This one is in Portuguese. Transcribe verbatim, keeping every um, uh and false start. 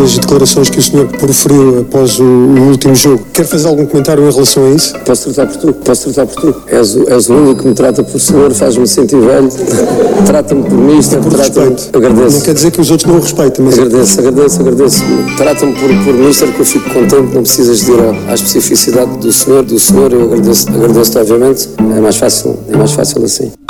das declarações que o senhor proferiu após o, o último jogo. Quer fazer algum comentário em relação a isso? Posso tratar por tu, posso tratar por tu. És o, és o único que me trata por senhor, faz-me sentir velho, trata-me por mister, por trata-me... respeito. Agradeço. Não quer dizer que os outros não o respeitem, mas... Agradeço, agradeço, agradeço. Trata-me por, por mister, que eu fico contente, não precisas de ir à, à especificidade do senhor, do senhor, eu agradeço, agradeço-te, obviamente. É mais fácil, é mais fácil assim.